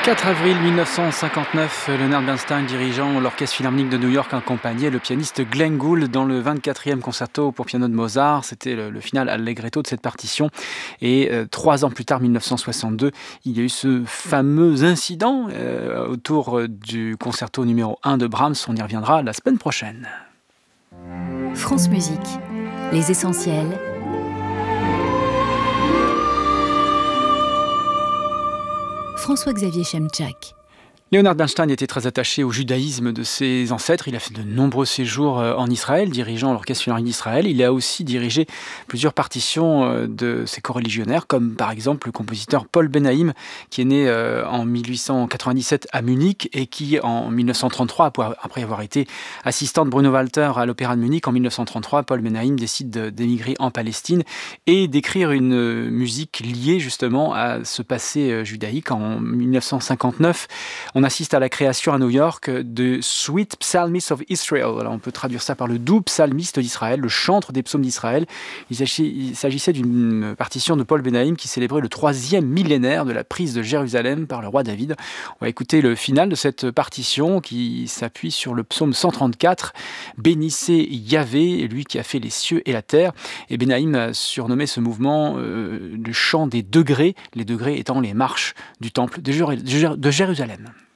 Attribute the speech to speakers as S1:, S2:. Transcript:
S1: 4 avril 1959, Leonard Bernstein dirigeant l'Orchestre Philharmonique de New York accompagnait le pianiste Glenn Gould dans le 24e concerto pour piano de Mozart. C'était le final allegretto de cette partition. Et 3 ans plus tard, 1962, il y a eu ce fameux incident autour du concerto numéro 1 de Brahms. On y reviendra la semaine prochaine.
S2: France Musique, les essentiels. François-Xavier Chemchak.
S1: Leonard Bernstein était très attaché au judaïsme de ses ancêtres. Il a fait de nombreux séjours en Israël, dirigeant l'Orchestre Philharmonique d'Israël. Il a aussi dirigé plusieurs partitions de ses coreligionnaires, comme par exemple le compositeur Paul Ben-Haim, qui est né en 1897 à Munich et qui, en 1933, après avoir été assistant de Bruno Walter à l'Opéra de Munich, en 1933, Paul Ben-Haim décide d'émigrer en Palestine et d'écrire une musique liée justement à ce passé judaïque. En 1959, on assiste à la création à New York de Sweet Psalmist of Israel. Alors on peut traduire ça par le doux psalmiste d'Israël, le chantre des psaumes d'Israël. Il s'agissait d'une partition de Paul Ben-Haim qui célébrait le 3e millénaire de la prise de Jérusalem par le roi David. On va écouter le final de cette partition qui s'appuie sur le psaume 134. Bénissez Yahvé, lui qui a fait les cieux et la terre. Et Ben-Haim a surnommé ce mouvement le chant des degrés, les degrés étant les marches du temple de Jérusalem.